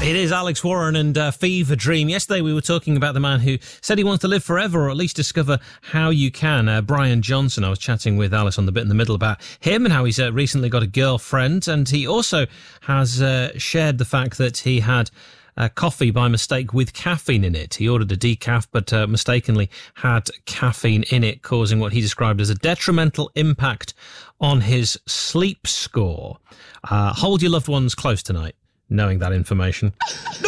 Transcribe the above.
It is Alex Warren and Fever Dream. Yesterday we were talking about the man who said he wants to live forever, or at least discover how you can. Brian Johnson. I was chatting with Alice on the bit in the middle about him and how he's recently got a girlfriend, and he also has shared the fact that he had coffee by mistake with caffeine in it. He ordered a decaf, but mistakenly had caffeine in it, causing what he described as a detrimental impact on his sleep score. Hold your loved ones close tonight, knowing that information.